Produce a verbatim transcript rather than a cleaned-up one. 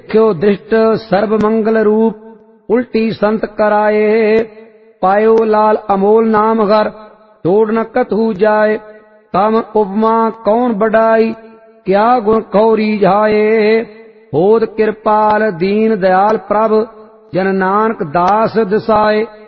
क्यो दृष्ट सर्व मंगल रूप उल्टी संत कराए। पायो लाल अमोल नाम घर छोड़ न कतहु जाए। तम उपमा कौन बढ़ाई क्या गुण कहो रीझाए। होद कृपाल दीन दयाल प्रभ जन नानक दास दिसाए।